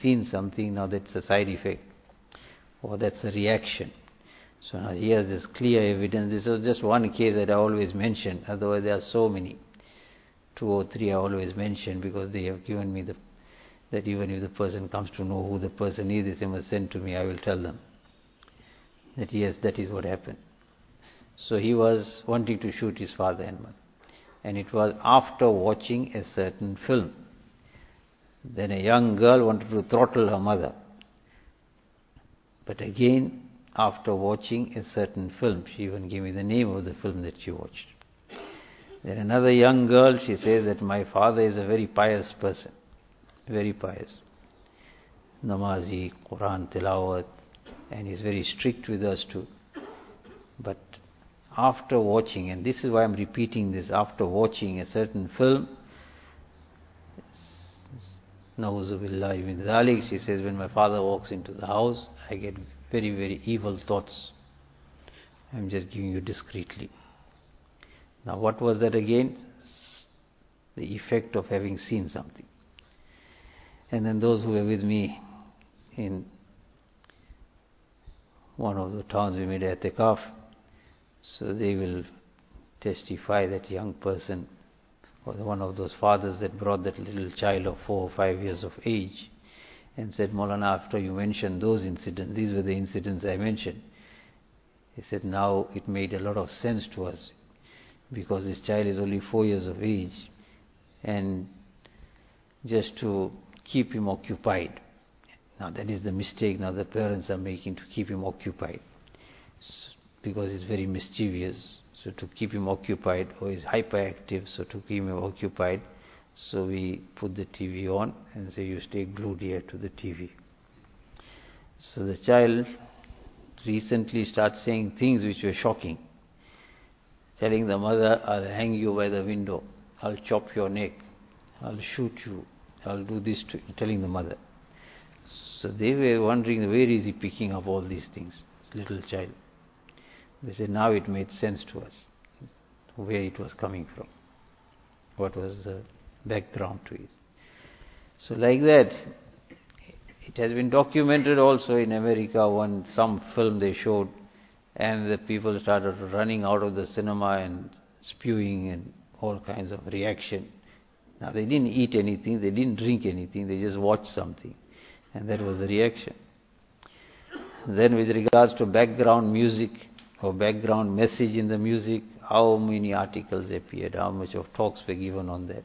seen something, now that's a side effect, or that's a reaction. So now here's this clear evidence. This is just one case that I always mention, otherwise there are so many. 2 or 3 I always mention, because they have given me that even if the person comes to know who the person is, they must send to me, I will tell them that yes, that is what happened. So he was wanting to shoot his father and mother, and it was after watching a certain film. Then a young girl wanted to throttle her mother, but again after watching a certain film. She even gave me the name of the film that she watched. Then another young girl, she says that my father is a very pious person, very pious, namazi, Quran tilawat, and he's very strict with us too. But after watching, and this is why I'm repeating this, after watching a certain film, Na'uzu billahi min zalik, she says, when my father walks into the house, I get very, very evil thoughts. I'm just giving you discreetly. Now what was that again? The effect of having seen something. And then those who were with me in one of the towns we made i'tikaf, so they will testify that young person, or one of those fathers that brought that little child of 4 or 5 years of age, and said, Maulana, after you mentioned those incidents, these were the incidents I mentioned. He said, now it made a lot of sense to us, because this child is only 4 years of age, and just to keep him occupied. Now that is the mistake now the parents are making, to keep him occupied, because he's very mischievous. So to keep him occupied, or he's hyperactive, so to keep him occupied, so we put the TV on and say, you stay glued here to the TV. So the child recently starts saying things which were shocking, telling the mother, I'll hang you by the window, I'll chop your neck, I'll shoot you, I'll do this to you, telling the mother. So they were wondering, where is he picking up all these things, this little child? They said, now it made sense to us, where it was coming from, what was the background to it. So like that, it has been documented also in America, when some film they showed, and the people started running out of the cinema and spewing and all kinds of reaction. Now they didn't eat anything, they didn't drink anything, they just watched something, and that was the reaction. Then with regards to background music or background message in the music, how many articles appeared, how much of talks were given on that.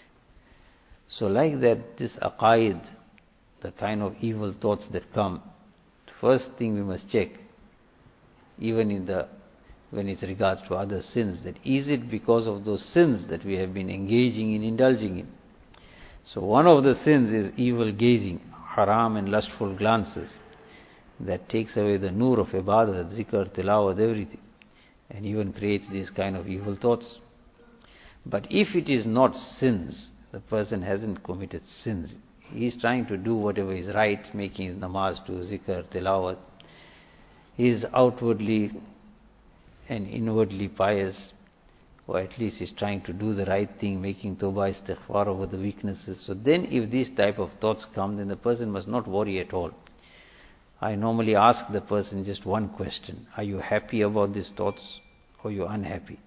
So like that, this aqaid, the kind of evil thoughts that come, first thing we must check, even when it regards to other sins, that is it because of those sins that we have been engaging in, indulging in. So one of the sins is evil gazing, haram and lustful glances, that takes away the nur of ibadah, zikr, tilawat, everything, and even creates these kind of evil thoughts. But if it is not sins, the person hasn't committed sins, he is trying to do whatever is right, making his namaz to zikr, tilawat, he is outwardly and inwardly pious, or at least is trying to do the right thing, making tawbah, istighfar over the weaknesses. So then if these type of thoughts come, then the person must not worry at all. I normally ask the person just one question: are you happy about these thoughts, or are you unhappy?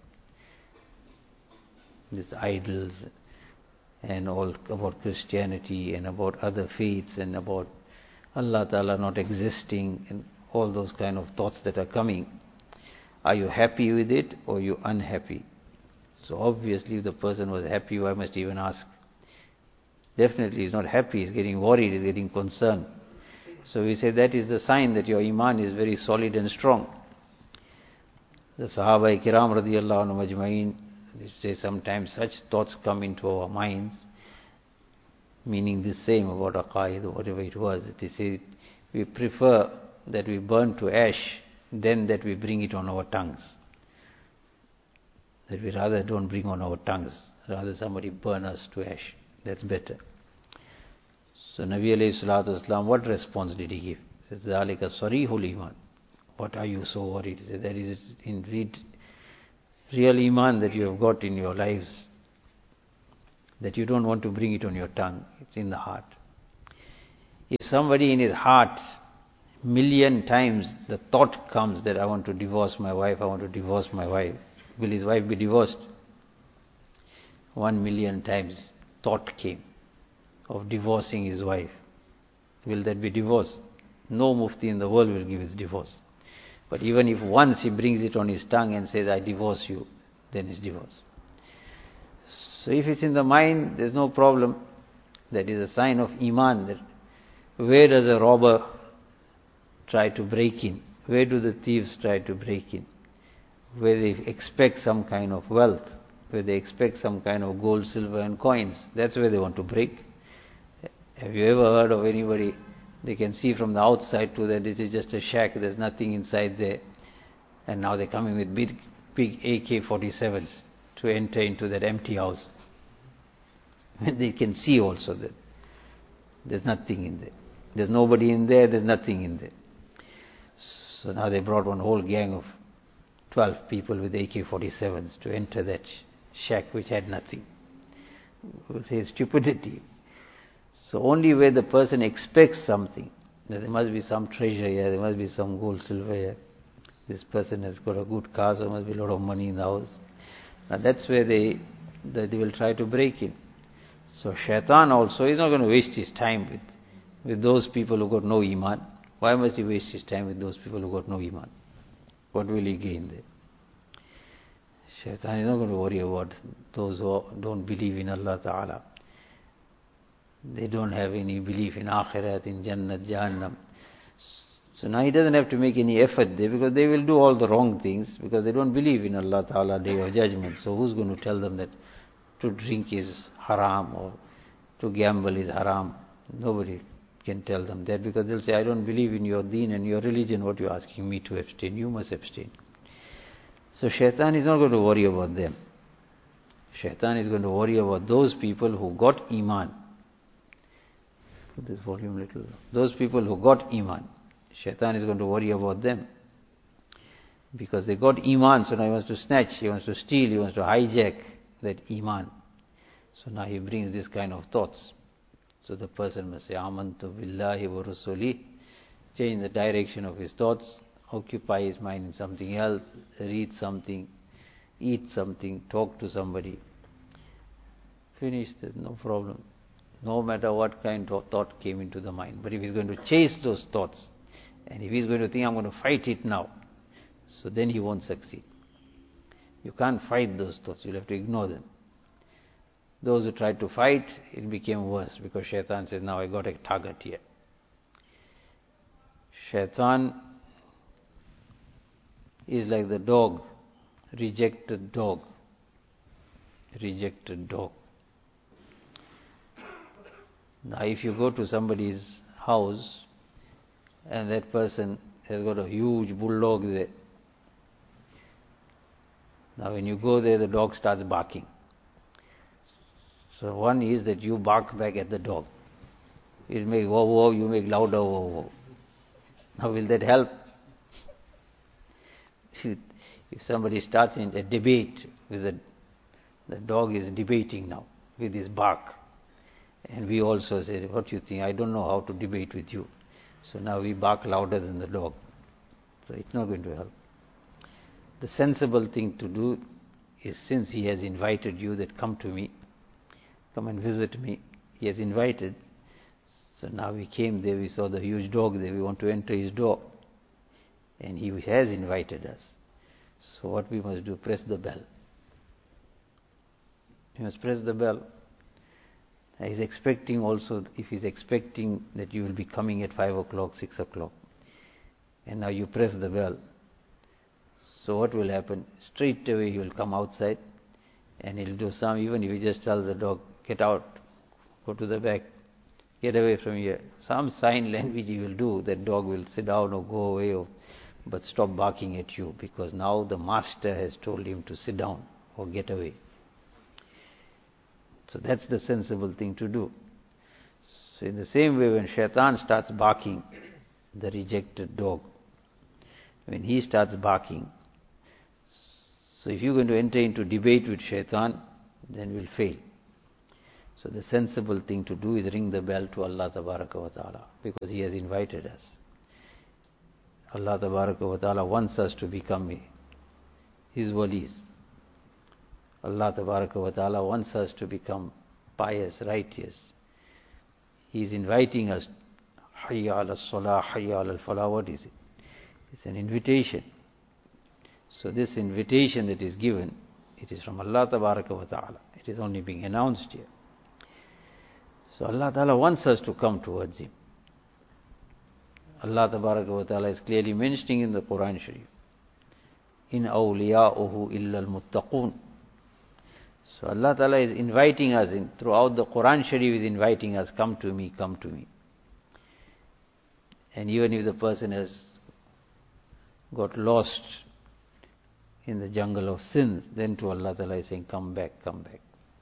These idols and all about Christianity and about other faiths and about Allah Ta'ala not existing and all those kind of thoughts that are coming. Are you happy with it, or are you unhappy? So obviously if the person was happy, I must even ask. Definitely he's not happy, he's getting worried, he's getting concerned. So we say that is the sign that your iman is very solid and strong. The Sahaba Kiram radiyallahu anhu majma'in, they say sometimes such thoughts come into our minds, meaning the same about aqaid or whatever it was, that they say we prefer that we burn to ash than that we bring it on our tongues. That we rather don't bring on our tongues, rather somebody burn us to ash. That's better. So Nabi alayhi salatu wasalam, what response did he give? He says, Zalika sarihul iman. What are you so worried? He said, that is indeed real iman that you have got in your lives, that you don't want to bring it on your tongue. It's in the heart. If somebody in his heart, million times the thought comes that I want to divorce my wife, I want to divorce my wife, will his wife be divorced? 1,000,000 times thought came of divorcing his wife. Will that be divorce? No mufti in the world will give his divorce. But even if once he brings it on his tongue and says, I divorce you, then it's divorce. So if it's in the mind, there's no problem. That is a sign of Iman. That where does a robber try to break in? Where do the thieves try to break in? Where they expect some kind of wealth, where they expect some kind of gold, silver and coins. That's where they want to break. Have you ever heard of anybody, they can see from the outside too that this is just a shack, there's nothing inside there, and now they're coming with big AK-47s to enter into that empty house. And they can see also that there's nothing in there. There's nobody in there, there's nothing in there. So now they brought one whole gang of 12 people with AK-47s to enter that shack which had nothing. We'll say stupidity. So only where the person expects something, that there must be some treasure here, there must be some gold, silver here. This person has got a good car, so there must be a lot of money in the house. Now that's where they will try to break in. So shaitan also is not going to waste his time with those people who got no iman. Why must he waste his time with those people who got no iman? What will he gain there? Shaitan is not going to worry about those who don't believe in Allah Ta'ala. They don't have any belief in Akhirat, in Jannat, Jahannam. So now he doesn't have to make any effort there, because they will do all the wrong things, because they don't believe in Allah Ta'ala, Day of Judgment. So who's going to tell them that to drink is haram or to gamble is haram? Nobody can tell them that, because they'll say, I don't believe in your deen and your religion, what you're asking me to abstain? You must abstain. So shaitan is not going to worry about them. Shaitan is going to worry about those people who got iman. Put this volume little. Those people who got iman, shaitan is going to worry about them, because they got iman. So now he wants to snatch, he wants to steal, he wants to hijack that iman. So now he brings this kind of thoughts. So the person must say, Amantu billahi wa rasuli, change the direction of his thoughts, occupy his mind in something else, read something, eat something, talk to somebody. Finished, there's no problem. No matter what kind of thought came into the mind. But if he's going to chase those thoughts, and if he's going to think, I'm going to fight it now, so then he won't succeed. You can't fight those thoughts, you'll have to ignore them. Those who tried to fight, it became worse, because shaitan says, now I got a target here. Shaitan is like the dog, rejected dog. Rejected dog. Now if you go to somebody's house and that person has got a huge bulldog there, now when you go there, the dog starts barking. So one is that you bark back at the dog. It make whoa whoa, you make louder whoa whoa. Now will that help? If somebody starts in a debate with the dog is debating now with his bark, and we also say, what do you think? I don't know how to debate with you. So now we bark louder than the dog. So it's not going to help. The sensible thing to do is, since he has invited you that come to me, come and visit me, he has invited. So now we came there, we saw the huge dog there, we want to enter his door. And he has invited us. So what we must do? Press the bell. You must press the bell. He's expecting also, if he's expecting that you will be coming at 5 o'clock, 6 o'clock, and now you press the bell, so what will happen? Straight away he will come outside, and he'll do some, even if he just tells the dog, get out, go to the back, get away from here. Some sign language he will do, that dog will sit down or go away, but stop barking at you, because now the master has told him to sit down or get away. So that's the sensible thing to do. So in the same way, when shaitan starts barking, the rejected dog, when he starts barking, so if you're going to enter into debate with shaitan, then we'll fail. So the sensible thing to do is ring the bell to Allah Tabaraka wa Ta'ala, because He has invited us. Allah Tabaraka wa Ta'ala wants us to become His walis. Allah Tabaraka wa Ta'ala wants us to become pious, righteous. He is inviting us. Hayya ala salah, hayya ala falah. What is it? It's an invitation. So this invitation that is given, it is from Allah Tabaraka wa Ta'ala. It is only being announced here. So Allah Ta'ala wants us to come towards Him. Allah Tabaraka wa Ta'ala is clearly mentioning in the Quran Sharif, in awliya'uhu illa al-muttaqun. So Allah Ta'ala is inviting us in, throughout the Quran Sharif is inviting us, come to me, come to me. And even if the person has got lost in the jungle of sins, then to Allah Ta'ala is saying, come back, come back.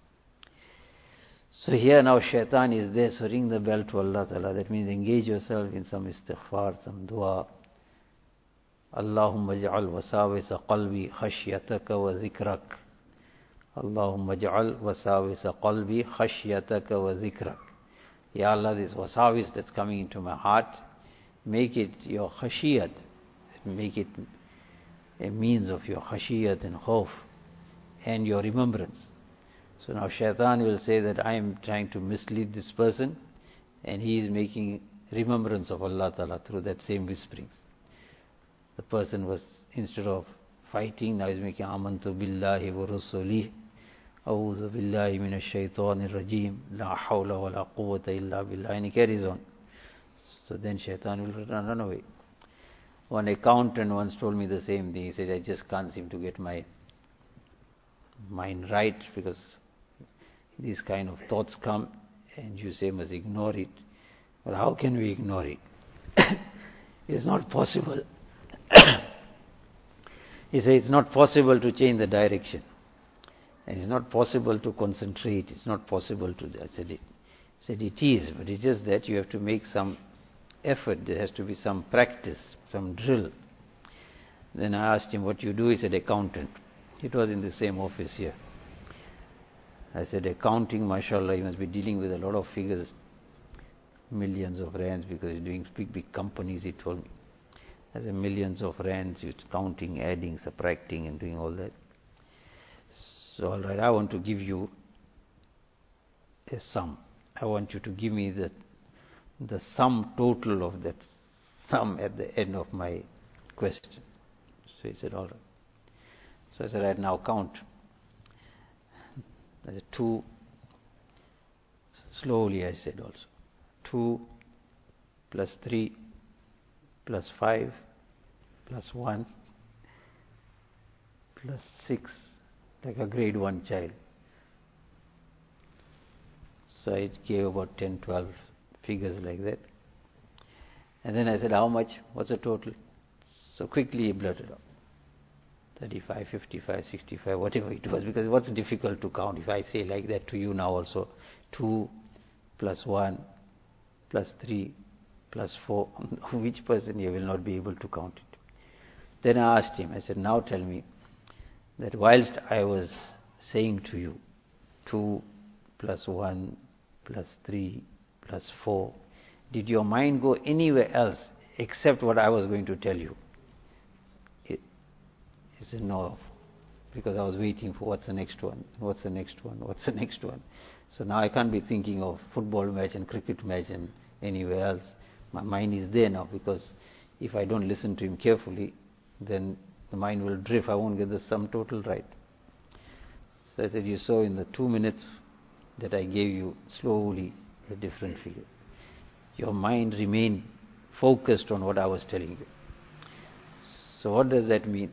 So here now shaitan is there, so ring the bell to Allah Ta'ala. That means engage yourself in some istighfar, some dua. Allahumma ja'al wasawisa qalbi khashyataka wa zikrak. Allahumma ja'al wasawisa qalbi khashyataka wa zikrak. Ya Allah, this wasawis that's coming into my heart, make it your khashiyat. Make it a means of your khashiyat and khawf and your remembrance. So now shaitan will say that I am trying to mislead this person, and he is making remembrance of Allah Ta'ala through that same whisperings. The person was, instead of fighting, now is making amantu billahi wa rasulih, a'udhu billahi minash shaitanir rajim, la hawla wa la quwwata illa billah, and he carries on. So then shaitan will run away. One accountant once told me the same thing. He said, I just can't seem to get my mind right, because these kind of thoughts come and you say must ignore it. But how can we ignore it? It's not possible. He said it's not possible to change the direction, and it's not possible to concentrate. It's not possible to. I said it is, but it's just that you have to make some effort. There has to be some practice, some drill. Then I asked him, what you do? He said, accountant. It was in the same office here. I said, accounting, mashallah, you must be dealing with a lot of figures, millions of rands, because you're doing big companies, he told me. I said, millions of rands, you're counting, adding, subtracting, and doing all that. So, all right, I want to give you a sum. I want you to give me the sum total of that sum at the end of my question. So he said, all right. So I said, right, now count. I said, 2. Slowly I said also. 2 plus 3 plus 5 plus 1 plus 6, like a grade 1 child. So I gave about 10, 12 figures like that. And then I said, how much? What's the total? So quickly he blurted out. 35, 55, 65, whatever it was, because what's difficult to count? If I say like that to you now also, 2 plus 1 plus 3 plus 4, which person you will not be able to count it? Then I asked him, I said, now tell me that whilst I was saying to you, 2 plus 1 plus 3 plus 4, did your mind go anywhere else except what I was going to tell you? He said, no, because I was waiting for what's the next one, what's the next one, what's the next one. So now I can't be thinking of football match and cricket match and anywhere else. My mind is there now, because if I don't listen to him carefully, then the mind will drift. I won't get the sum total right. So I said, you saw in the 2 minutes that I gave you slowly a different figure. Your mind remained focused on what I was telling you. So what does that mean?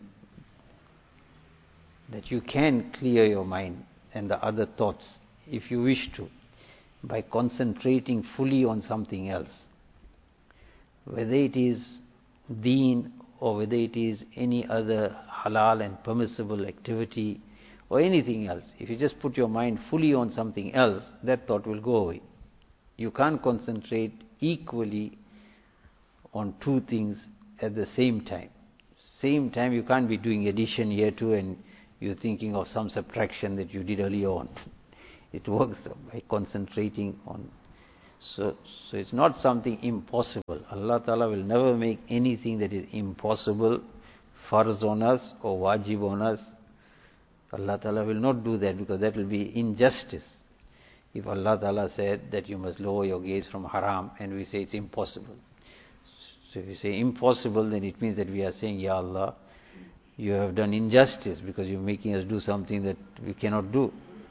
That you can clear your mind and the other thoughts, if you wish to, by concentrating fully on something else. Whether it is deen, or whether it is any other halal and permissible activity, or anything else. If you just put your mind fully on something else, that thought will go away. You can't concentrate equally on two things at the same time. Same time, you can't be doing addition here too, and you're thinking of some subtraction that you did earlier on. It works by concentrating on. So it's not something impossible. Allah Ta'ala will never make anything that is impossible, farz on us or wajib on us. Allah Ta'ala will not do that, because that will be injustice. If Allah Ta'ala said that you must lower your gaze from haram, and we say it's impossible. So if we say impossible, then it means that we are saying, Ya Allah, you have done injustice, because you're making us do something that we cannot do.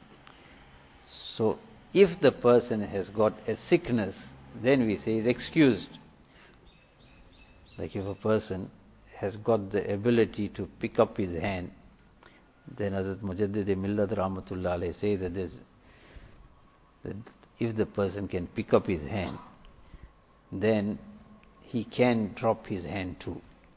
So if the person has got a sickness, then we say is excused. Like if a person has got the ability to pick up his hand, then Hazrat Mujaddid Millat Rahmatullah Alayhi say that if the person can pick up his hand, then he can drop his hand too.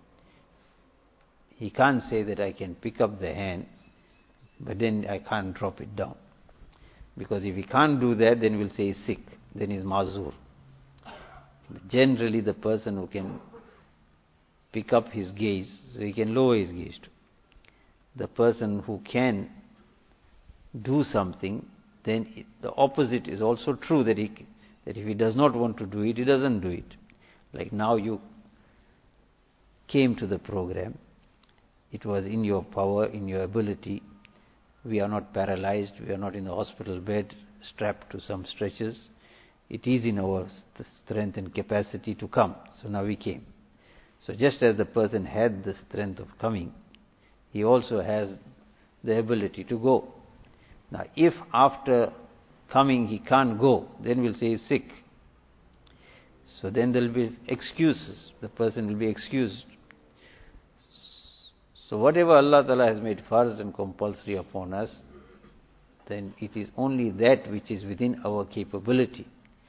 He can't say that I can pick up the hand, but then I can't drop it down. Because if he can't do that, then we'll say he's sick, then he's mazur. But generally the person who can pick up his gaze, so he can lower his gaze too. The person who can do something, then the opposite is also true, that if he does not want to do it, he doesn't do it. Like now you came to the program, it was in your power, in your ability. We are not paralyzed, we are not in a hospital bed strapped to some stretchers. It is in our strength and capacity to come. So now we came. So just as the person had the strength of coming, he also has the ability to go. Now if after coming he can't go, then we'll say he's sick. So then there will be excuses. The person will be excused. So whatever Allah Ta'ala has made farz and compulsory upon us, then it is only that which is within our capability.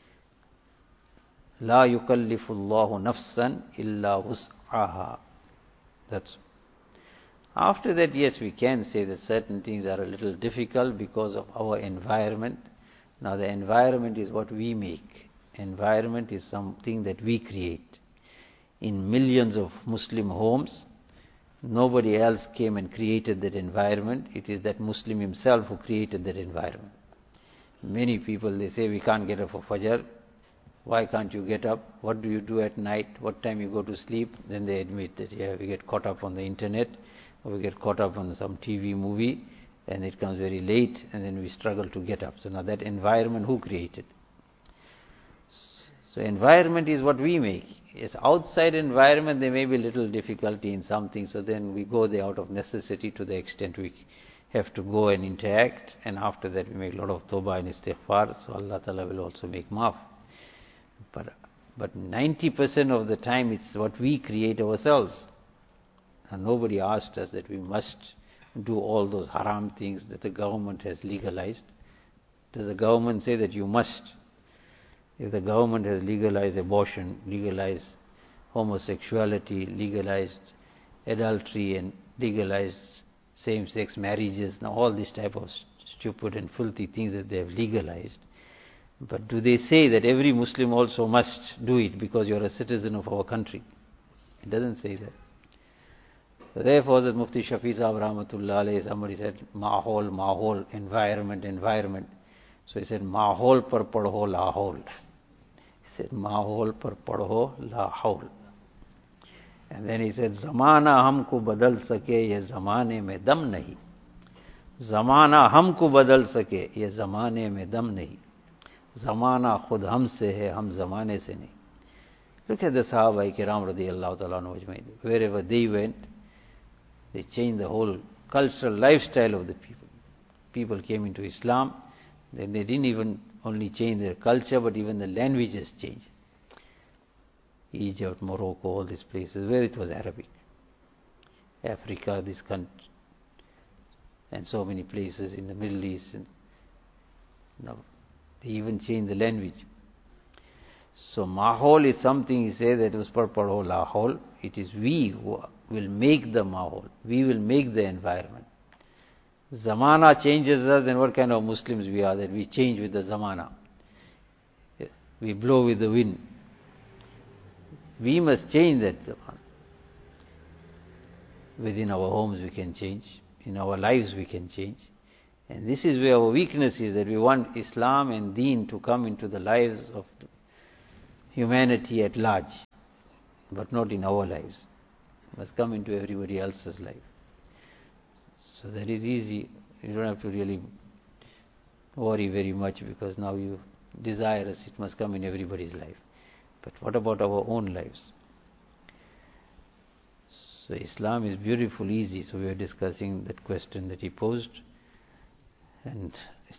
La yukallifu Allahu nafsan illa wus'aha. That's. After that, yes, we can say that certain things are a little difficult because of our environment. Now the environment is what we make. Environment is something that we create. In millions of Muslim homes, nobody else came and created that environment. It is that Muslim himself who created that environment. Many people, they say, we can't get up for Fajr. Why can't you get up? What do you do at night? What time you go to sleep? Then they admit that, yeah, we get caught up on the internet, or we get caught up on some TV movie, and it comes very late, and then we struggle to get up. So now that environment, who created? So environment is what we make. Yes, outside environment there may be little difficulty in something, so then we go there out of necessity to the extent we have to go and interact, and after that we make a lot of tawbah and istighfar, so Allah Ta'ala will also make maaf. But 90% of the time it's what we create ourselves. And nobody asked us that we must do all those haram things that the government has legalized. Does the government say that you must? If the government has legalized abortion, legalized homosexuality, legalized adultery, and legalized same-sex marriages, now all this type of stupid and filthy things that they have legalized, but do they say that every Muslim also must do it because you are a citizen of our country? It doesn't say that. So therefore, that Mufti Shafi Sahib Rahmatullah Alayhi, somebody said, mahol, environment. So he said, mahol par padho la haul. He said, mahol par padho la haul. And then he said, zamana humko badal sake, ye zamane mein dam nahi. Zamana humko badal sake, ye zamane mein dam nahi. Zamana khud humse hai, hum zamane se nahi. Look at the Sahaba Kiram radiyallahu ta'ala anhu ajmain. Wherever they went, they changed the whole cultural lifestyle of the people. People came into Islam, then they didn't even only change their culture, but even the languages changed. Egypt, Morocco, all these places where it was Arabic. Africa, this country, and so many places in the Middle East. And now they even changed the language. So mahol is something, he said, that was par padho la haul. It is we who will make the mahol. We will make the environment. Zamana changes us, then what kind of Muslims we are that we change with the zamana? We blow with the wind. We must change that zamana. Within our homes we can change. In our lives we can change. And this is where our weakness is, that we want Islam and Deen to come into the lives of humanity at large, but not in our lives. It must come into everybody else's life. So that is easy. You don't have to really worry very much, because now you desire us, it must come in everybody's life. But what about our own lives? So Islam is beautiful, easy. So we are discussing that question that he posed, and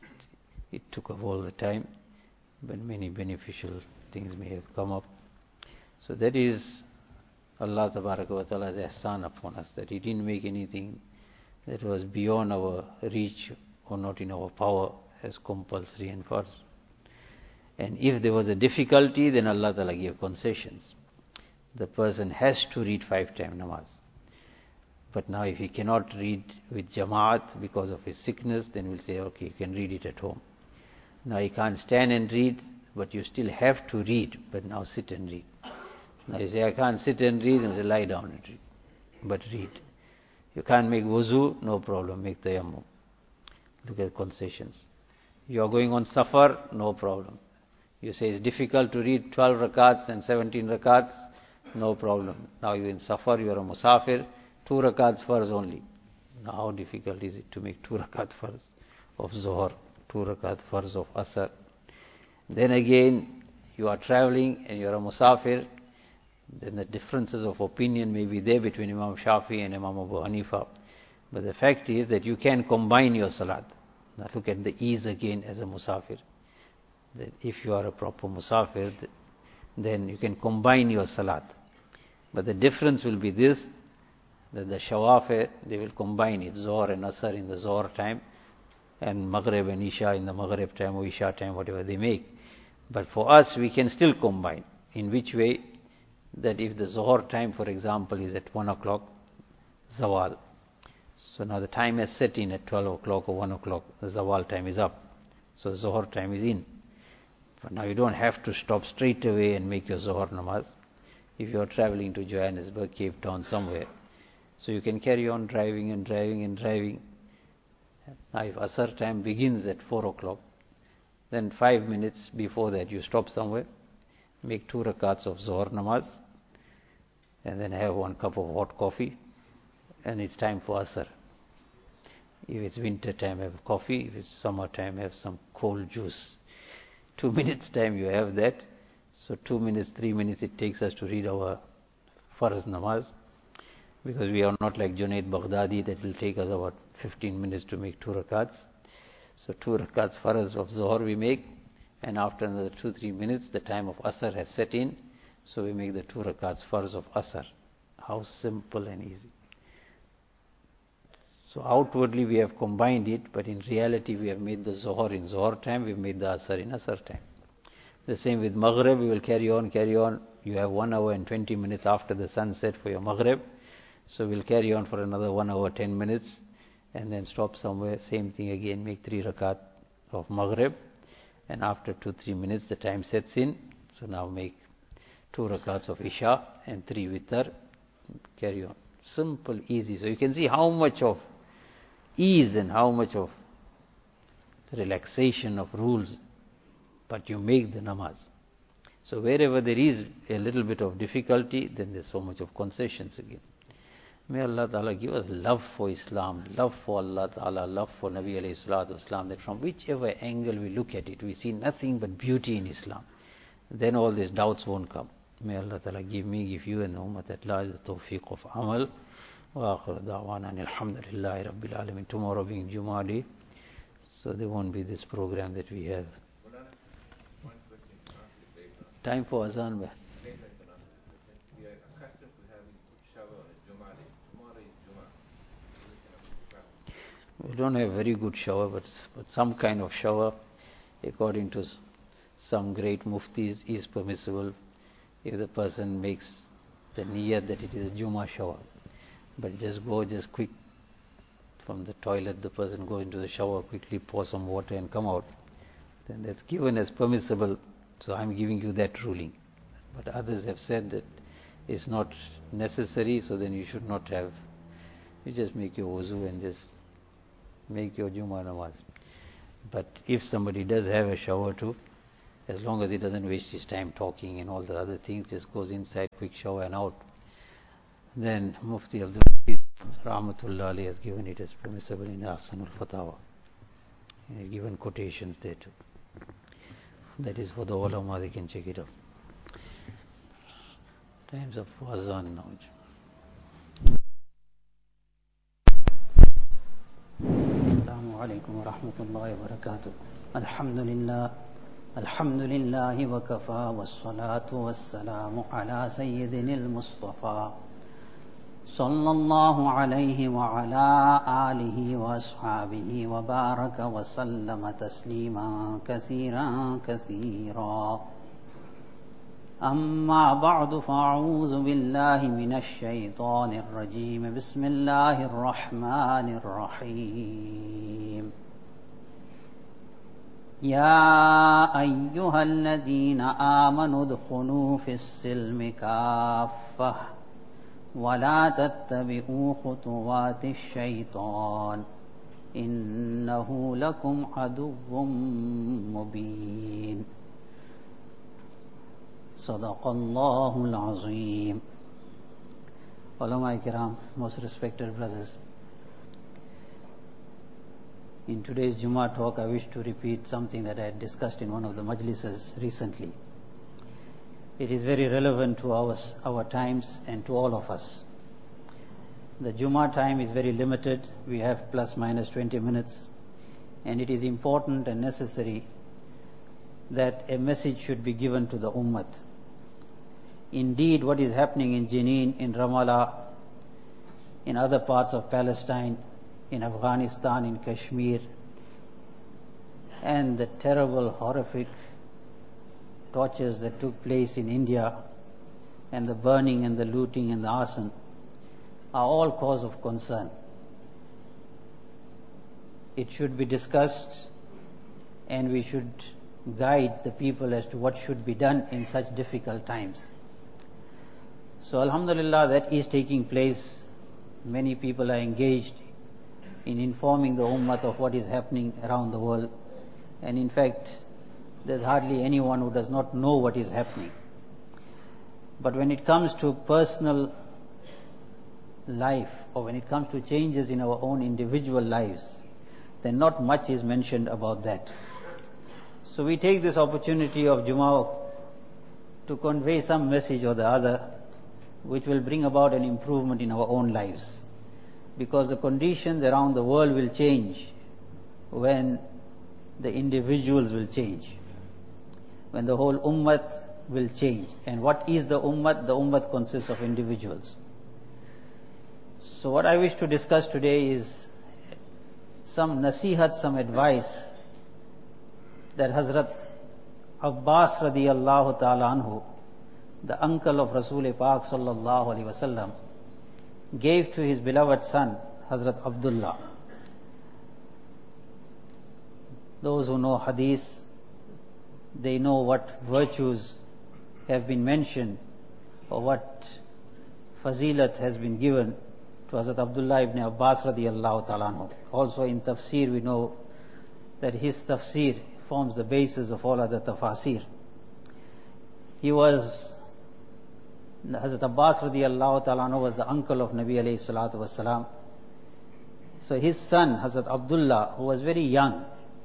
it took up all the time, but many beneficial things may have come up. So that is Allah Tabaraka wa Ta'ala's ihsan upon us, that He didn't make anything that was beyond our reach or not in our power as compulsory and first. And if there was a difficulty, then Allah Ta'ala gave concessions. The person has to read 5-time namaz. But now if he cannot read with Jamaat because of his sickness, then we'll say, okay, you can read it at home. Now he can't stand and read, but you still have to read, but now sit and read. Now you say, I can't sit and read, and say, lie down and read. But read. You can't make wuzu, no problem, make tayammum. Look at concessions. You are going on safar, no problem. You say it's difficult to read 12 rakats and 17 rakats, no problem. Now you're in safar, you are a musafir, 2 rakats farz only. Now how difficult is it to make 2 rakat farz of Zohar, 2 rakat farz of Asr? Then again, you are traveling and you are a musafir, then the differences of opinion may be there between Imam Shafi and Imam Abu Hanifa. But the fact is that you can combine your salat. Now look at the ease again as a musafir. That if you are a proper musafir, then you can combine your salat. But the difference will be this, that the Shawafir, they will combine it, Zohar and Asr in the Zohar time, and Maghrib and Isha in the Maghrib time or Isha time, whatever they make. But for us, we can still combine. In which way? That if the Zohar time, for example, is at 1 o'clock, Zawal. So now the time has set in at 12 o'clock or 1 o'clock, the Zawal time is up. So Zohar time is in. But now you don't have to stop straight away and make your Zohar namaz. If you are traveling to Johannesburg, Cape Town, somewhere, so you can carry on driving and driving and driving. Now if Asr time begins at 4 o'clock, then 5 minutes before that you stop somewhere, make 2 rakats of Zohar namaz, and then have 1 cup of hot coffee, and it's time for Asr. If it's winter time, have coffee. If it's summer time, have some cold juice. 2 minutes time you have that. So 2 minutes, 3 minutes it takes us to read our Farz namaz, because we are not like Junaid Baghdadi that will take us about 15 minutes to make 2 rakats. So 2 rakats Farz of Zohar we make, and after another 2-3 minutes the time of Asr has set in, so we make the 2 rakats Farz of Asr. How simple and easy. So outwardly we have combined it, but in reality we have made the Zohar in Zohar time, we have made the Asr in Asr time. The same with Maghrib, we will carry on. You have 1 hour and 20 minutes after the sunset for your Maghrib. So we'll carry on for another 1 hour, 10 minutes, and then stop somewhere. Same thing again, make 3 rakat of Maghrib. And after 2-3 minutes, the time sets in. So now make 2 rakats of Isha and 3 witr. Carry on. Simple, easy. So you can see how much of ease and how much of relaxation of rules, but you make the namaz. So wherever there is a little bit of difficulty, then there's so much of concessions again. May Allah Ta'ala give us love for Islam, love for Allah Ta'ala, love for Nabi alayhi salatu wasalam, that from whichever angle we look at it, we see nothing but beauty in Islam. Then all these doubts won't come. May Allah Ta'ala give me, give you, and the Ummah at large the tawfiq of amal. Wa akhir da'wana alhamdulillahi rabbil alamin. Tomorrow being Jummah day, so there won't be this program that we have. Time for azan. We are accustomed to having shower on Jummah day. Tomorrow is Jummah. We don't have very good shower, but some kind of shower, according to some great muftis, is permissible if the person makes the niyyat that it is Jummah shower. But just quick from the toilet, the person goes into the shower, quickly pour some water and come out, then that's given as permissible. So I'm giving you that ruling. But others have said that it's not necessary, so then you should not have. You just make your wuzu and just make your Jummah namaz. But if somebody does have a shower too, as long as he doesn't waste his time talking and all the other things, just goes inside, quick shower and out, then Mufti Abdul Hafiz Rahmatullah Ali has given it as permissible in Ahsanul Fatawa. He has given quotations there too. That is for the ulama, they can check it out. Times of Azan now. Assalamu alaikum wa rahmatullahi wa barakatuh. Alhamdulillah wa kafa wa salatu wa salamu ala sayyidinil Mustafa sallallahu alayhi wa ala alihi wa ashabihi wa baraka wa sallama tasliman kathiran kathira. أما بعد فأعوذ بالله من الشيطان الرجيم بسم الله الرحمن الرحيم يا أيها الذين آمنوا ادخلوا في السلم كافة ولا تتبعوا خطوات الشيطان إنه لكم عدو مبين صدق الله العظيم. Ulama Kiram, most respected brothers, in today's Jummah talk I wish to repeat something that I had discussed in one of the majlises recently. It is very relevant to our times and to all of us. The Jummah time is very limited. We have plus minus 20 minutes, and it is important and necessary that a message should be given to the Ummah. Indeed, what is happening in Jenin, in Ramallah, in other parts of Palestine, in Afghanistan, in Kashmir, and the terrible, horrific tortures that took place in India, and the burning and the looting and the arson, are all cause of concern. It should be discussed, and we should guide the people as to what should be done in such difficult times. So alhamdulillah, that is taking place. Many people are engaged in informing the ummah of what is happening around the world, and in fact there's hardly anyone who does not know what is happening. But when it comes to personal life, or when it comes to changes in our own individual lives, then not much is mentioned about that. So we take this opportunity of Jummah to convey some message or the other which will bring about an improvement in our own lives, because the conditions around the world will change when the individuals will change, when the whole ummah will change. And what is the ummah? The ummah consists of individuals. So what I wish to discuss today is some nasihat, some advice that Hazrat Abbas radiyallahu ta'ala anhu, the uncle of Rasul Pak sallallahu alaihi wasallam, gave to his beloved son Hazrat Abdullah. Those who know hadith, they know what virtues have been mentioned or what fazilat has been given to Hazrat Abdullah ibn Abbas radiyallahu ta'ala anhu. Also in tafsir we know that his tafsir forms the basis of all other tafasir. Hazrat Abbas radiyallahu ta'ala anhu was the uncle of Nabi alayhi salatu wasalam. So his son Hazrat Abdullah, who was very young,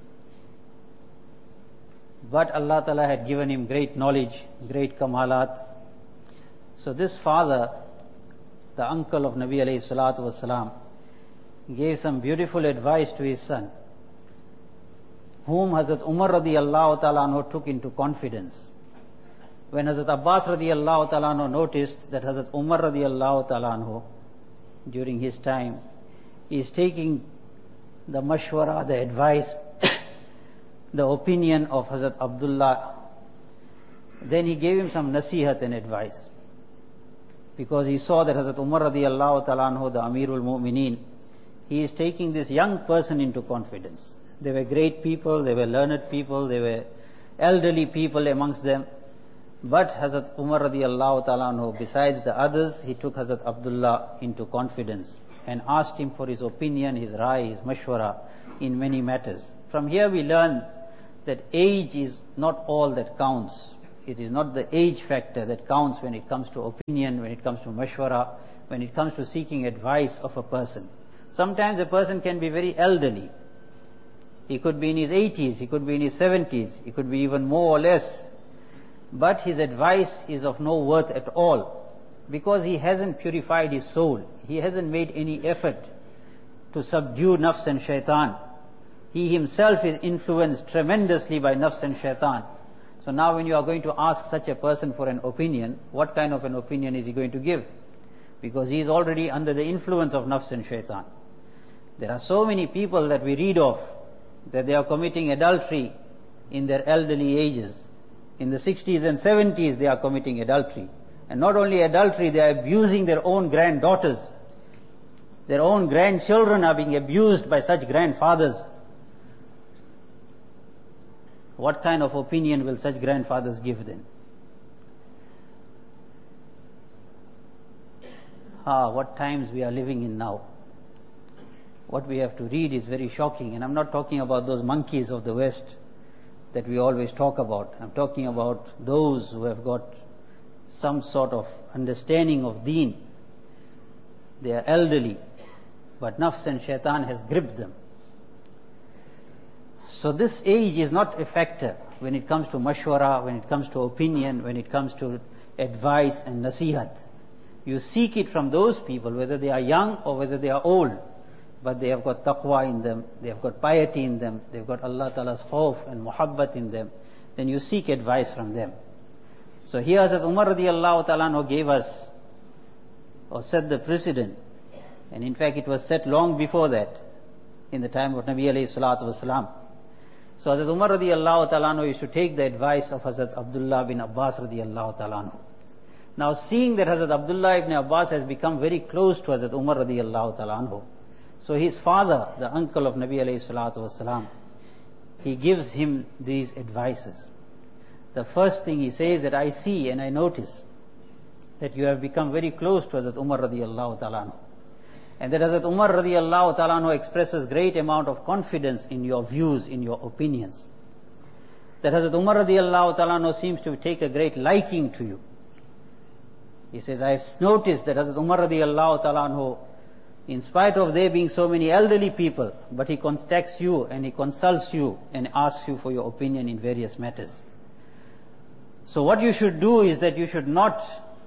but Allah ta'ala had given him great knowledge, great kamalat. So this father, the uncle of Nabi alayhi salatu wasalam, gave some beautiful advice to his son, whom Hazrat Umar radiyallahu ta'ala anhu took into confidence. When Hazrat Abbas radiyallahu ta'ala anhu noticed that Hazrat Umar radiyallahu ta'ala anhu, during his time, is taking the mashwara, the advice, the opinion of Hazrat Abdullah, then he gave him some nasihat and advice. Because he saw that Hazrat Umar radiyallahu ta'ala anhu, the Amirul Mu'mineen, he is taking this young person into confidence. They were great people, they were learned people, they were elderly people amongst them. But Hazrat Umar radiyallahu ta'ala anhu, besides the others, he took Hazrat Abdullah into confidence and asked him for his opinion, his rai, his mashwara in many matters. From here we learn that age is not all that counts. It is not the age factor that counts when it comes to opinion, when it comes to mashwara, when it comes to seeking advice of a person. Sometimes a person can be very elderly. He could be in his 80s, he could be in his 70s, he could be even more or less. But his advice is of no worth at all, because he hasn't purified his soul. He hasn't made any effort to subdue nafs and shaitan. He himself is influenced tremendously by nafs and shaitan. So now when you are going to ask such a person for an opinion, what kind of an opinion is he going to give? Because he is already under the influence of nafs and shaitan. There are so many people that we read of, that they are committing adultery in their elderly ages. In the 60s and 70s they are committing adultery. And not only adultery, they are abusing their own granddaughters. Their own grandchildren are being abused by such grandfathers. What kind of opinion will such grandfathers give then? What times we are living in now. What we have to read is very shocking. And I'm not talking about those monkeys of the West that we always talk about. I'm talking about those who have got some sort of understanding of deen. They are elderly, but nafs and shaitan has gripped them. So this age is not a factor when it comes to mashwara, when it comes to opinion, when it comes to advice and nasihat. You seek it from those people, whether they are young or whether they are old, but they have got taqwa in them, they have got piety in them, they've got Allah Ta'ala's khawf and muhabbat in them. Then you seek advice from them. So here Hazrat Umar radiallahu ta'ala anhu gave us, or set the precedent, and in fact it was set long before that, in the time of Nabi alayhi salatu wasalam. So Hazrat Umar radiallahu ta'ala anhu used to take the advice of Hazrat Abdullah bin Abbas radiallahu ta'ala anhu. Now seeing that Hazrat Abdullah ibn Abbas has become very close to Hazrat Umar radiallahu ta'ala anhu, so his father, the uncle of Nabi alayhi salatu wasalam, he gives him these advices. The first thing he says that I see and I notice that you have become very close to Hazrat Umar radiallahu ta'ala anhu. And that Hazrat Umar radiallahu ta'ala anhu expresses great amount of confidence in your views, in your opinions. That Hazrat Umar radiallahu ta'ala anhu seems to take a great liking to you. He says, I have noticed that Hazrat Umar radiallahu ta'ala anhu, in spite of there being so many elderly people, but he contacts you and he consults you and asks you for your opinion in various matters. So what you should do is that you should not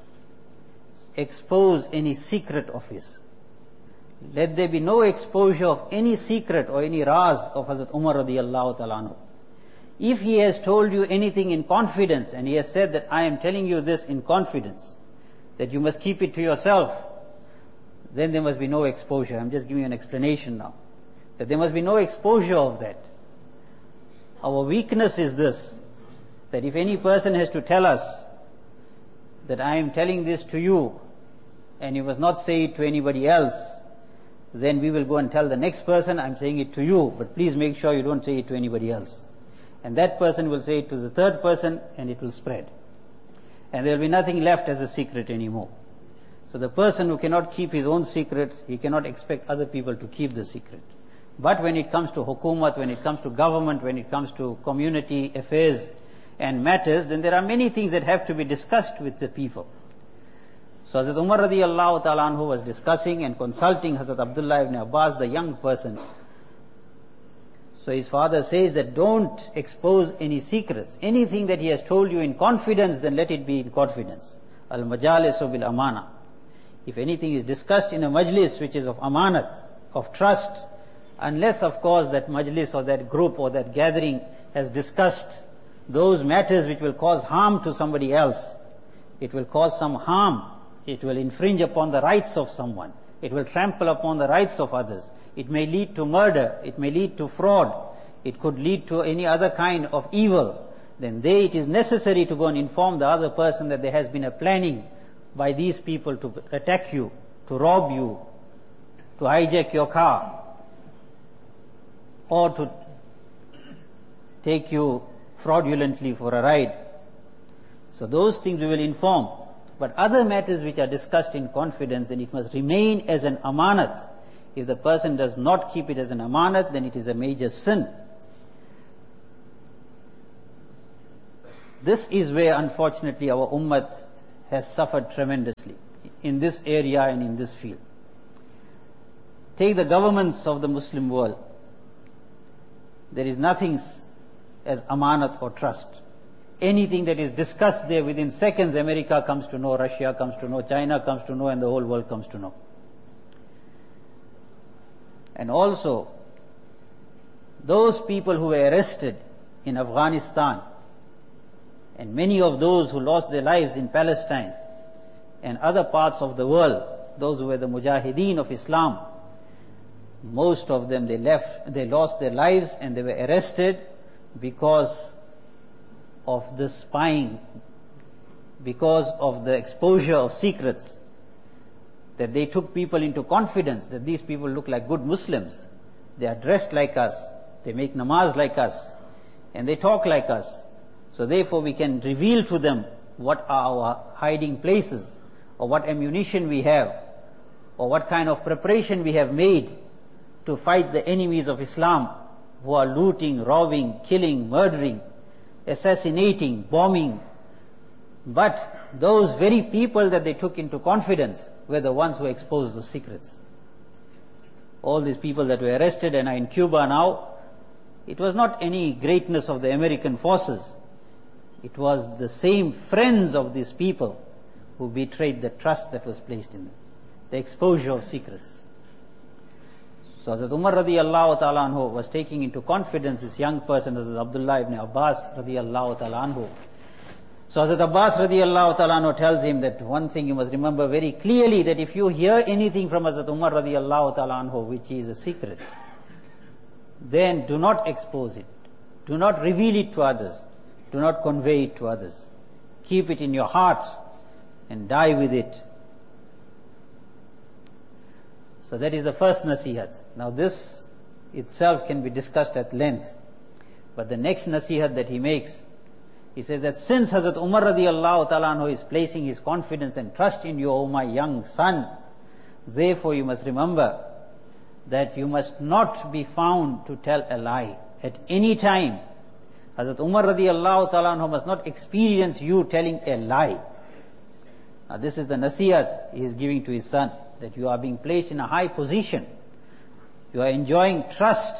expose any secret of his. Let there be no exposure of any secret or any raz of Hazrat Umar radiallahu ta'ala anhu. If he has told you anything in confidence and he has said that I am telling you this in confidence, that you must keep it to yourself, then there must be no exposure. I'm just giving you an explanation now. That there must be no exposure of that. Our weakness is this, that if any person has to tell us that I am telling this to you and you must not say it to anybody else, then we will go and tell the next person, I'm saying it to you, but please make sure you don't say it to anybody else. And that person will say it to the third person and it will spread. And there will be nothing left as a secret anymore. So the person who cannot keep his own secret, he cannot expect other people to keep the secret. But when it comes to hukumat, when it comes to government, when it comes to community affairs and matters, then there are many things that have to be discussed with the people. So Hazrat Umar radiallahu ta'ala anhu was discussing and consulting Hazrat Abdullah ibn Abbas, the young person. So his father says that don't expose any secrets. Anything that he has told you in confidence, then let it be in confidence. Al-majalisu bil amana. If anything is discussed in a majlis which is of amanat, of trust, unless of course that majlis or that group or that gathering has discussed those matters which will cause harm to somebody else, it will cause some harm, it will infringe upon the rights of someone, it will trample upon the rights of others, it may lead to murder, it may lead to fraud, it could lead to any other kind of evil, then it is necessary to go and inform the other person that there has been a planning by these people to attack you, to rob you, to hijack your car, or to take you fraudulently for a ride. So those things we will inform. But other matters which are discussed in confidence, then it must remain as an amanat. If the person does not keep it as an amanat, then it is a major sin. This is where, unfortunately, our ummah has suffered tremendously in this area and in this field. Take the governments of the Muslim world. There is nothing as amanat or trust. Anything that is discussed there, within seconds, America comes to know, Russia comes to know, China comes to know, and the whole world comes to know. And also, those people who were arrested in Afghanistan, and many of those who lost their lives in Palestine and other parts of the world, those who were the mujahideen of Islam, most of them they lost their lives and they were arrested because of the spying, because of the exposure of secrets, that they took people into confidence that these people look like good Muslims, they are dressed like us, they make namaz like us, and they talk like us. So therefore we can reveal to them what are our hiding places, or what ammunition we have, or what kind of preparation we have made to fight the enemies of Islam who are looting, robbing, killing, murdering, assassinating, bombing. But those very people that they took into confidence were the ones who exposed those secrets. All these people that were arrested and are in Cuba now, it was not any greatness of the American forces. It was the same friends of these people who betrayed the trust that was placed in them, the exposure of secrets. So Hazrat Umar radiallahu ta'ala anhu was taking into confidence this young person, Hazrat Abdullah ibn Abbas radiallahu ta'ala anhu. So Hazrat Abbas radiallahu ta'ala anhu tells him that one thing you must remember very clearly, that if you hear anything from Hazrat Umar radiallahu ta'ala anhu which is a secret, then do not expose it. Do not reveal it to others. Do not convey it to others. Keep it in your heart and die with it. So that is the first nasihat. Now this itself can be discussed at length. But the next nasihat that he makes, he says that since Hazrat Umar radiallahu ta'ala anhu is placing his confidence and trust in you, O my young son, therefore you must remember that you must not be found to tell a lie at any time. Hazrat Umar radiallahu ta'ala anhu must not experience you telling a lie. Now this is the nasihat he is giving to his son, that you are being placed in a high position. You are enjoying trust.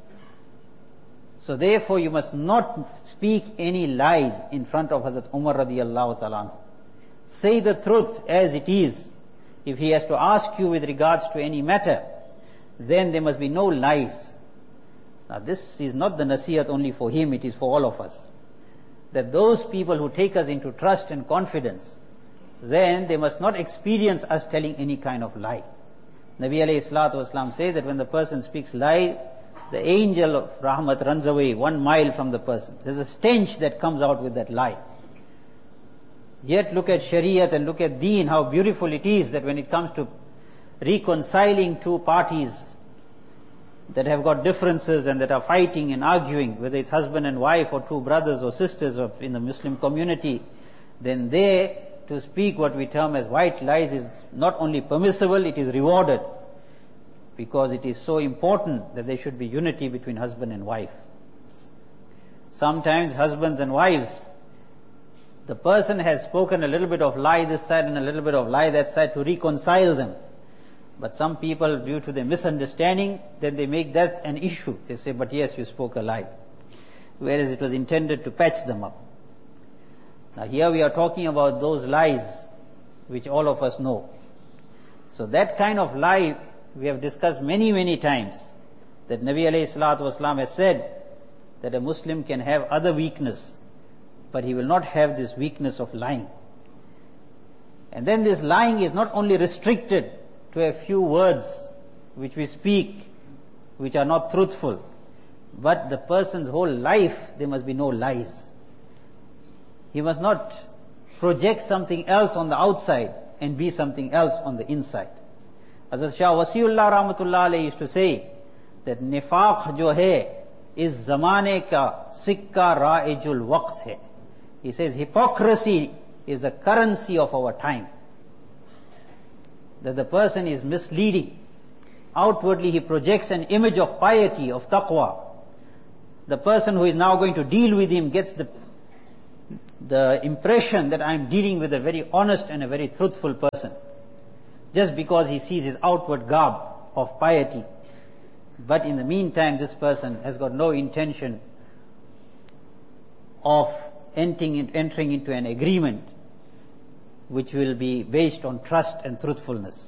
So therefore you must not speak any lies in front of Hazrat Umar radiallahu ta'ala anhu. Say the truth as it is. If he has to ask you with regards to any matter, then there must be no lies. Now this is not the nasihat only for him, it is for all of us. That those people who take us into trust and confidence, then they must not experience us telling any kind of lie. Nabi alayhi salatu wasalam says that when the person speaks lie, the angel of rahmat runs away 1 mile from the person. There's a stench that comes out with that lie. Yet look at Shariat and look at Deen, how beautiful it is that when it comes to reconciling two parties that have got differences and that are fighting and arguing, whether it's husband and wife or two brothers or sisters in the Muslim community, then there to speak what we term as white lies is not only permissible, it is rewarded, because it is so important that there should be unity between husband and wife. Sometimes husbands and wives, the person has spoken a little bit of lie this side and a little bit of lie that side to reconcile them. But some people, due to their misunderstanding, then they make that an issue. They say, but yes, you spoke a lie. Whereas it was intended to patch them up. Now here we are talking about those lies which all of us know. So that kind of lie we have discussed many, many times. That Nabi alayhi salatu wasalam has said that a Muslim can have other weakness, but he will not have this weakness of lying. And then this lying is not only restricted to a few words which we speak, which are not truthful, but the person's whole life there must be no lies. He must not project something else on the outside and be something else on the inside. Hazrat Shah Wasiullah Rahmatullah Alayhi used to say that nifaq jo hai is zamane ka sikka ra'ijul waqt hai. He says hypocrisy is the currency of our time. That the person is misleading. Outwardly he projects an image of piety, of taqwa. The person who is now going to deal with him gets the impression that I am dealing with a very honest and a very truthful person, just because he sees his outward garb of piety. But in the meantime, this person has got no intention of entering into an agreement which will be based on trust and truthfulness.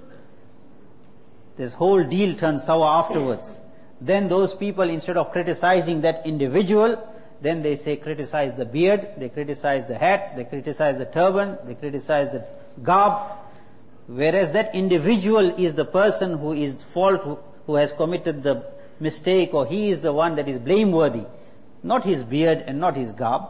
This whole deal turns sour afterwards. Then those people, instead of criticizing that individual, then they say criticize the beard, they criticize the hat, they criticize the turban, they criticize the garb, whereas that individual is the person who is fault, who has committed the mistake, or he is the one that is blameworthy, not his beard and not his garb.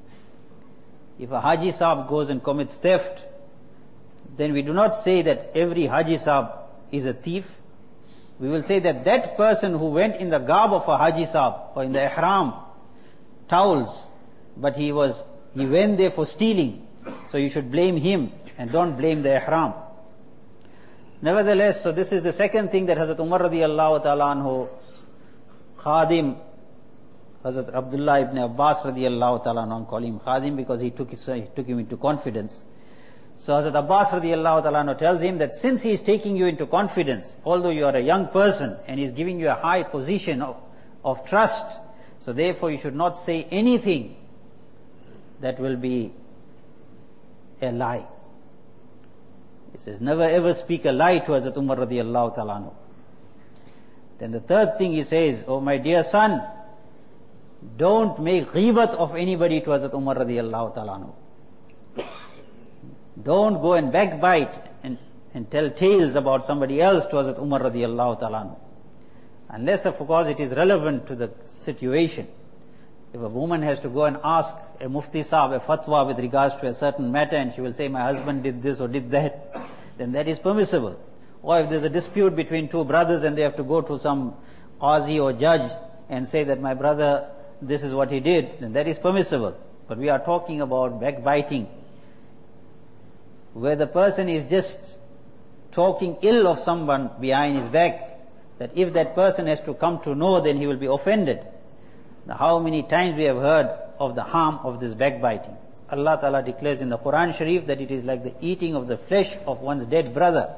If a Haji Sahib goes and commits theft, then we do not say that every Haji Sahib is a thief. We will say that that person who went in the garb of a Haji Sahib or in the ihram towels, but he went there for stealing, so you should blame him and don't blame the ihram. Nevertheless, so this is the second thing that Hazrat Umar radiallahu ta'ala anhu, Khadim, Hazrat Abdullah ibn Abbas radiallahu ta'ala anhu, call him Khadim because he took him into confidence. So Hazrat Abbas radiallahu ta'ala anhu tells him that since he is taking you into confidence, although you are a young person and he is giving you a high position of trust, so therefore you should not say anything that will be a lie. He says, never ever speak a lie to Hazrat Umar radiallahu ta'ala anhu. Then the third thing he says, oh my dear son, don't make ghibat of anybody to Hazrat Umar radiallahu ta'ala anhu. Don't go and backbite and tell tales about somebody else to Hazrat Umar radiallahu ta'ala anhu. Unless of course it is relevant to the situation. If a woman has to go and ask a mufti sahib a fatwa with regards to a certain matter and she will say my husband did this or did that, then that is permissible. Or if there is a dispute between two brothers and they have to go to some qazi or judge and say that my brother, this is what he did, then that is permissible. But we are talking about backbiting, where the person is just talking ill of someone behind his back, that if that person has to come to know, then he will be offended. Now, how many times we have heard of the harm of this backbiting. Allah Ta'ala declares in the Quran Sharif that it is like the eating of the flesh of one's dead brother.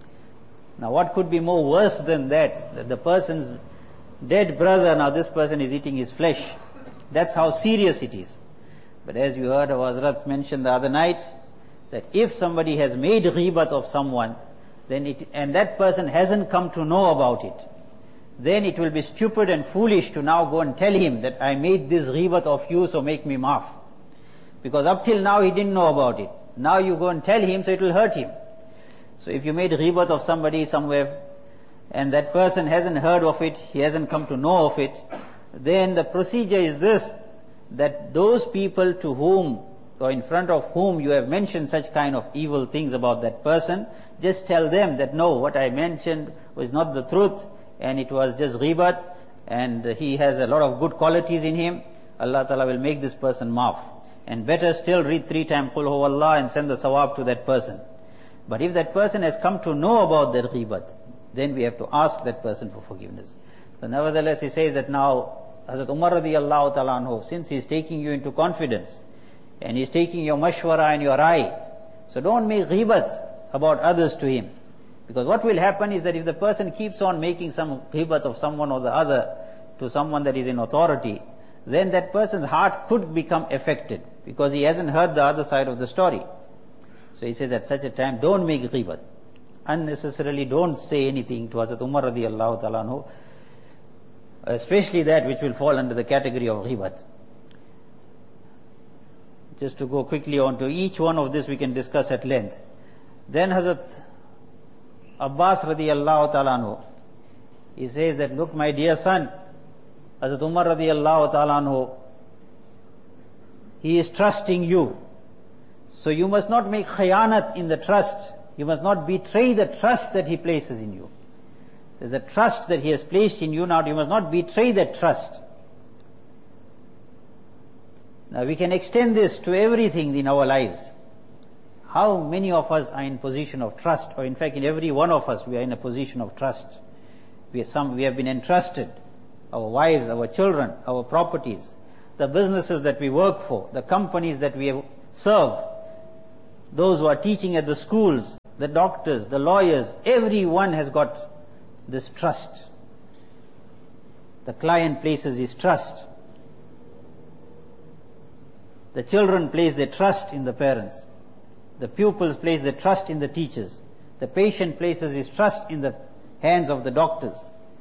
Now what could be more worse than that? That the person's dead brother, now this person is eating his flesh. That's how serious it is. But as you heard of Hazrat mentioned the other night, that if somebody has made ghibat of someone, and that person hasn't come to know about it, then it will be stupid and foolish to now go and tell him that I made this ghibat of you, so make me maaf. Because up till now he didn't know about it. Now you go and tell him, so it will hurt him. So if you made ghibat of somebody somewhere, and that person hasn't heard of it, he hasn't come to know of it, then the procedure is this, that those people to whom, or in front of whom you have mentioned such kind of evil things about that person, just tell them that no, what I mentioned was not the truth, and it was just ghibat, and he has a lot of good qualities in him. Allah Ta'ala will make this person maaf. And better still, read 3 times Qul Huwallah and send the sawab to that person. But if that person has come to know about that ghibat, then we have to ask that person for forgiveness. So nevertheless, he says that now, Hazrat Umar radiallahu ta'ala anhu, since he is taking you into confidence, and he is taking your mashwara and your eye, so don't make ghibat about others to him. Because what will happen is that if the person keeps on making some ghibat of someone or the other to someone that is in authority, then that person's heart could become affected, because he hasn't heard the other side of the story. So he says at such a time, don't make ghibat. Unnecessarily don't say anything to Hazrat Umar radiallahu ta'ala anhu, especially that which will fall under the category of ghibat. Just to go quickly on to each one of this, we can discuss at length. Then Hazrat Abbas radiallahu ta'ala anhu, he says that, look my dear son, Hazrat Umar radiallahu ta'ala anhu, he is trusting you. So you must not make khayanat in the trust. You must not betray the trust that he places in you. There's a trust that he has placed in you, now you must not betray that trust. Now we can extend this to everything in our lives. How many of us are in position of trust, or in fact in every one of us we are in a position of trust. We have been entrusted, our wives, our children, our properties, the businesses that we work for, the companies that we serve, those who are teaching at the schools, the doctors, the lawyers, everyone has got this trust. The client places his trust. The children place their trust in the parents. The pupils place their trust in the teachers. The patient places his trust in the hands of the doctors.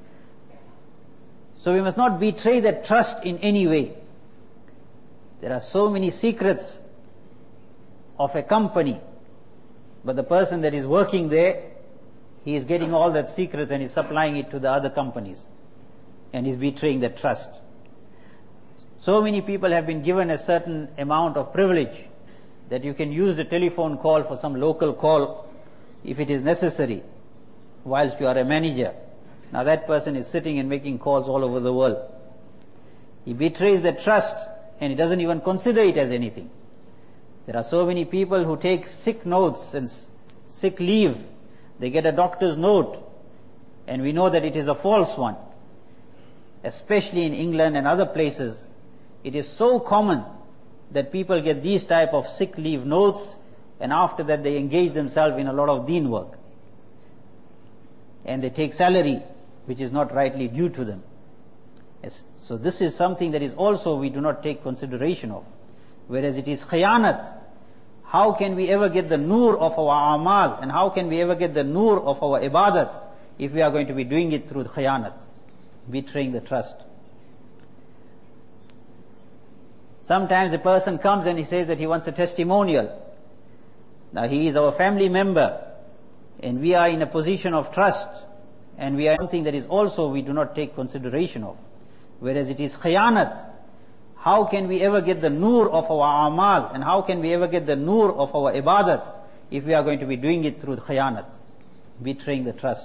So we must not betray that trust in any way. There are so many secrets of a company, but the person that is working there, he is getting all that secrets and is supplying it to the other companies, and is betraying that trust. So many people have been given a certain amount of privilege that you can use the telephone call for some local call if it is necessary whilst you are a manager. Now that person is sitting and making calls all over the world. He betrays that trust and he doesn't even consider it as anything. There are so many people who take sick notes and sick leave. They get a doctor's note and we know that it is a false one. Especially in England and other places, it is so common that people get these type of sick leave notes, and after that they engage themselves in a lot of deen work. And they take salary which is not rightly due to them. Yes. So this is something that is also we do not take consideration of. Whereas it is khiyanat. How can we ever get the nur of our amal, and how can we ever get the nur of our ibadat if we are going to be doing it through khiyanat, betraying the trust? Sometimes a person comes and he says that he wants a testimonial. Now he is our family member and we are in a position of trust, and we are something that is also we do not take consideration of. Whereas it is khiyanat. How can we ever get the nur of our amal, and how can we ever get the nur of our ibadat if we are going to be doing it through khiyanat, betraying the trust?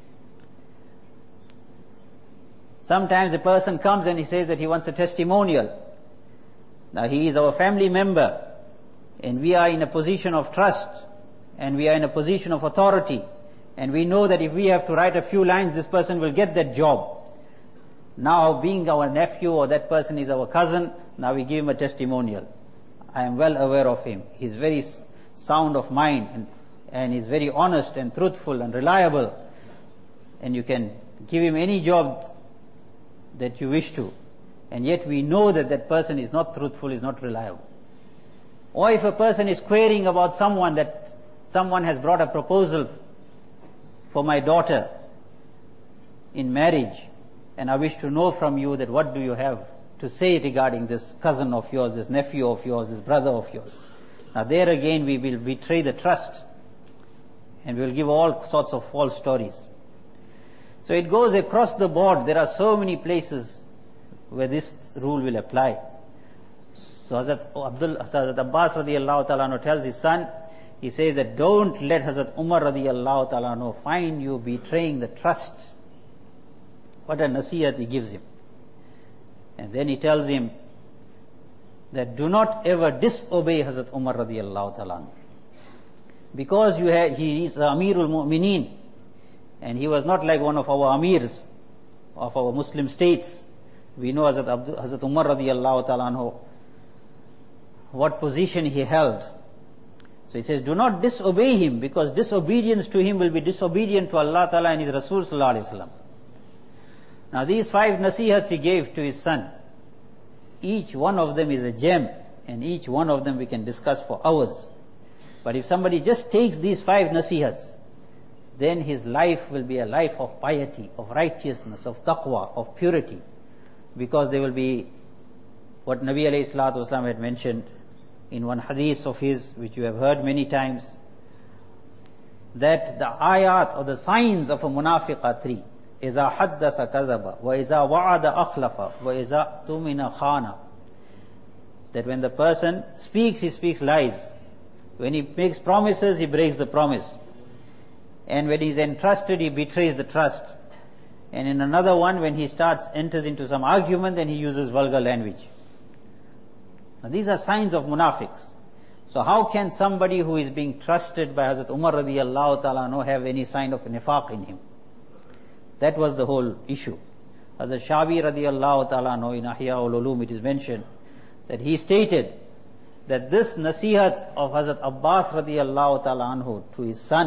Sometimes a person comes and he says that he wants a testimonial. Now he is our family member and we are in a position of trust and we are in a position of authority, and we know that if we have to write a few lines, this person will get that job. Now being our nephew or that person is our cousin, now we give him a testimonial. I am well aware of him. He is very sound of mind and he is very honest and truthful and reliable, and you can give him any job that you wish to, and yet we know that that person is not truthful, is not reliable. Or if a person is querying about someone, that someone has brought a proposal for my daughter in marriage, and I wish to know from you that what do you have to say regarding this cousin of yours, this nephew of yours, this brother of yours. Now there again we will betray the trust and we will give all sorts of false stories. So it goes across the board. There are so many places where this rule will apply. So Hazrat Abbas radiallahu ta'ala anhu tells his son, he says that don't let Hazrat Umar radiallahu ta'ala anhu find you betraying the trust. What a nasihat he gives him. And then he tells him that do not ever disobey Hazrat Umar radiallahu ta'ala anhu. Because he is Amirul Mu'mineen, and he was not like one of our Amirs of our Muslim states. We know Hazrat Umar radiallahu ta'ala anhu, what position he held. So he says, do not disobey him, because disobedience to him will be disobedient to Allah ta'ala and his Rasul sallallahu alayhi wa sallam. Now these 5 nasihats he gave to his son. Each one of them is a gem, and each one of them we can discuss for hours. But if somebody just takes these 5 nasihats, then his life will be a life of piety, of righteousness, of taqwa, of purity. Because there will be what Nabi alayhi salatu wasalam had mentioned in one hadith of his, which you have heard many times, that the ayat or the signs of a munafiq are 3. إِذَا حَدَّثَ كَذَبَ وَإِذَا وَعَدَ أَخْلَفَ وَإِذَا تُمِنَ خَانَ. That when the person speaks, he speaks lies. When he makes promises, he breaks the promise. And when he is entrusted, he betrays the trust. And in another one, when he enters into some argument, then he uses vulgar language. Now these are signs of munafiqs. So how can somebody who is being trusted by Hazrat Umar radiallahu ta'ala anhu have any sign of nifaq in him? That was the whole issue. Hazrat Shabi radiallahu ta'ala anhu in Ahya ul-Ulum it is mentioned that he stated that this nasihat of Hazrat Abbas radiallahu ta'ala anhu to his son